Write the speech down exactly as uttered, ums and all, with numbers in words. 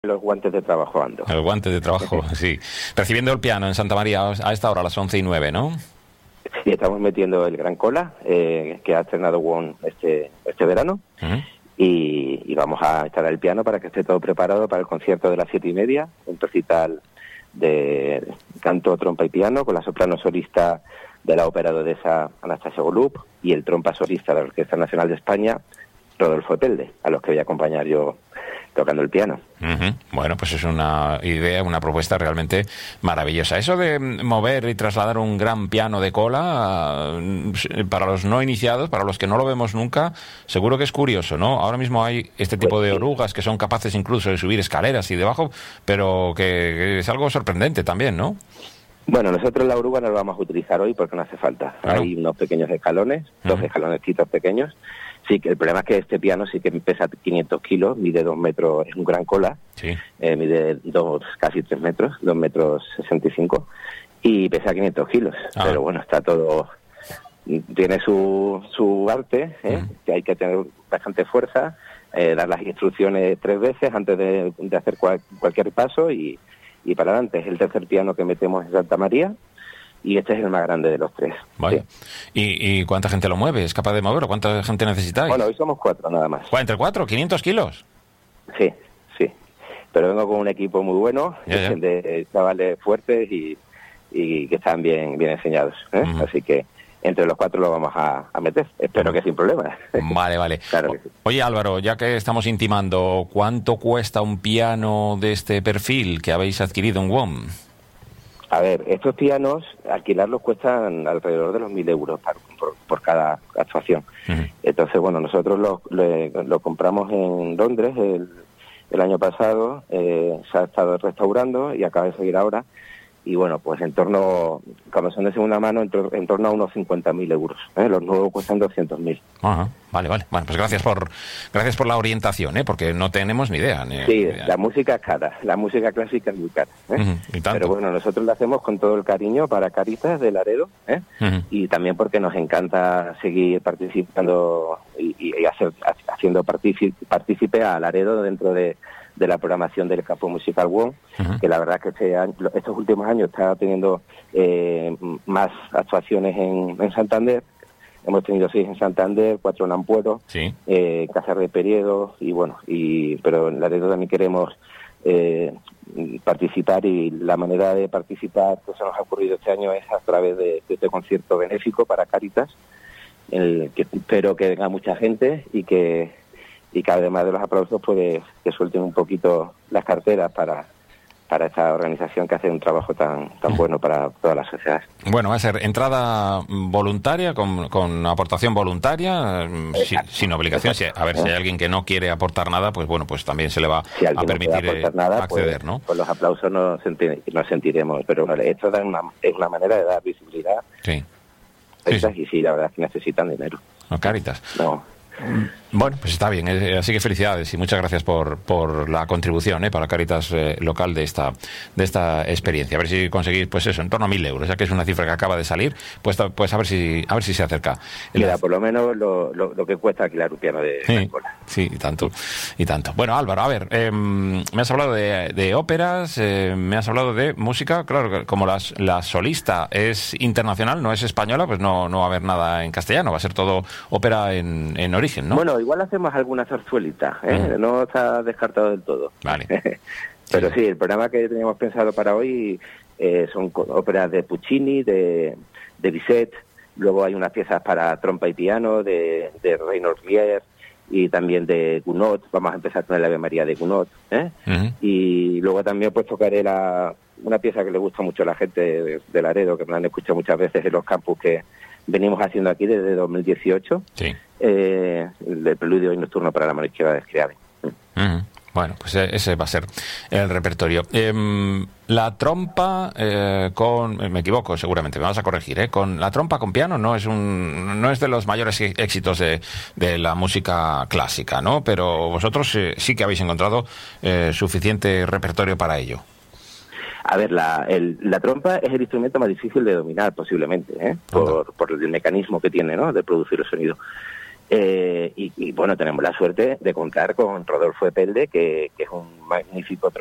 Los guantes de trabajo ando. El guante de trabajo, sí. Recibiendo el piano en Santa María a esta hora, a las once y nueve, ¿no? Sí, estamos metiendo el Gran Cola, eh, que ha estrenado Won este, este verano. Uh-huh. y, y vamos a instalar el piano para que esté todo preparado para el concierto de las siete y media, un recital de canto, trompa y piano, con la soprano solista de la Ópera de Odessa, Anastasia Golub, y el trompa solista de la Orquesta Nacional de España, Rodolfo Telde, a los que voy a acompañar yo tocando el piano. Uh-huh. Bueno, pues es una idea, una propuesta realmente maravillosa. Eso de mover y trasladar un gran piano de cola, para los no iniciados, para los que no lo vemos nunca, seguro que es curioso, ¿no? Ahora mismo hay este tipo pues, de orugas que son capaces incluso de subir escaleras y debajo, pero que, que es algo sorprendente también, ¿no? Bueno, nosotros la oruga no la vamos a utilizar hoy porque no hace falta. Claro. Hay unos pequeños escalones, uh-huh. dos escalonecitos pequeños. Sí, que el problema es que este piano sí que pesa quinientos kilos, mide dos metros, es un gran cola, sí. eh, mide dos, casi tres metros, dos metros sesenta y cinco, y pesa quinientos kilos. Ah. Pero bueno, está todo, tiene su, su arte, ¿eh? Uh-huh. que hay que tener bastante fuerza, eh, dar las instrucciones tres veces antes de, de hacer cual, cualquier paso y, y para adelante. Es el tercer piano que metemos en Santa María. Y este es el más grande de los tres. Vaya. Sí. ¿Y, ¿Y cuánta gente lo mueve? ¿Es capaz de moverlo? ¿Cuánta gente necesitáis? Bueno, hoy somos cuatro nada más. ¿Entre cuatro? ¿quinientos kilos? Sí, sí. Pero vengo con un equipo muy bueno, ya, ya. de chavales fuertes y, y que están bien, bien enseñados. ¿eh? Uh-huh. Así que entre los cuatro lo vamos a, a meter. Espero uh-huh. que sin problemas. Vale, vale. Claro que sí. Oye, Álvaro, ya que estamos intimando, ¿cuánto cuesta un piano de este perfil que habéis adquirido en Won? A ver, estos pianos, alquilarlos cuestan alrededor de los mil euros por, por, por cada actuación. Uh-huh. Entonces, bueno, nosotros lo, lo, lo compramos en Londres el, el año pasado, eh, se ha estado restaurando y acaba de seguir ahora. Y bueno, pues en torno, como son de segunda mano, en, tor- en torno a unos cincuenta mil euros. ¿eh? Los nuevos cuestan doscientos mil. Ajá, vale, vale. Bueno, pues gracias por gracias por la orientación, ¿eh? Porque no tenemos ni idea. Ni, sí, ni idea. La música es cara, la música clásica es muy cara. ¿eh? Uh-huh, y tanto. Pero bueno, nosotros lo hacemos con todo el cariño para Cáritas de Laredo, ¿eh? uh-huh. y también porque nos encanta seguir participando y, y hacer, haciendo partícipe, partícipe a Laredo dentro de... de la programación del Campo Musical Won, uh-huh. que la verdad es que este año, estos últimos años está teniendo eh, más actuaciones en, en Santander. Hemos tenido seis en Santander, cuatro en Ampuero, sí. eh, Cázar de Periedo, y bueno, y pero en Laredo también queremos eh, participar, y la manera de participar que se nos ha ocurrido este año es a través de, de este concierto benéfico para Cáritas, en el que espero que venga mucha gente y que y que además de los aplausos pues que suelten un poquito las carteras para para esta organización que hace un trabajo tan tan bueno para toda la sociedad. Bueno, va a ser entrada voluntaria, con, con aportación voluntaria, si, sin obligación. Si, a ver, si hay alguien que no quiere aportar nada, pues bueno, pues también se le va si a permitir no nada, acceder, pues, ¿no? Pues los aplausos nos, senti- nos sentiremos, pero bueno, esto da una, es una manera de dar visibilidad. Sí. Sí, sí. Y sí, la verdad es que necesitan dinero. No, Cáritas. No. Bueno, pues está bien, así que felicidades y muchas gracias por, por la contribución ¿eh? para Cáritas eh, local de esta de esta experiencia. A ver si conseguís, pues eso, en torno a mil euros, ya que es una cifra que acaba de salir, pues, pues a ver si a ver si se acerca. Mira, por lo menos lo, lo, lo que cuesta alquilar un piano de sí, escuela. Sí, y tanto, y tanto. Bueno, Álvaro, a ver, eh, me has hablado de, de óperas, eh, me has hablado de música, claro, como las, la solista es internacional, no es española, pues no, no va a haber nada en castellano, va a ser todo ópera en, en origen, ¿no? Bueno, igual hacemos alguna zarzuelita, ¿eh? Mm. No está descartado del todo. Vale. Pero sí. sí, el programa que teníamos pensado para hoy eh, son óperas de Puccini, de, de Bizet, luego hay unas piezas para trompa y piano de, de Reynolds Rier y también de Gounod. Vamos a empezar con el Ave María de Gounod, ¿eh? Uh-huh. Y luego también pues tocaré la, una pieza que le gusta mucho a la gente de, de Laredo, que me la han escuchado muchas veces en los campus que venimos haciendo aquí desde dos mil dieciocho, sí. eh, el preludio y nocturno para la mano izquierda de Scriabin. Uh-huh. Bueno, pues ese va a ser el repertorio. Eh, la trompa eh, con, me equivoco seguramente, me vas a corregir, ¿eh? Con la trompa con piano no es un, no es de los mayores éxitos de, de la música clásica, ¿no? Pero vosotros eh, sí que habéis encontrado eh, suficiente repertorio para ello. A ver, la, el, la trompa es el instrumento más difícil de dominar posiblemente, ¿eh? por, por el mecanismo que tiene, ¿no? De producir el sonido. Eh, y, y bueno, tenemos la suerte de contar con Rodolfo Epelde, que, que es un magnífico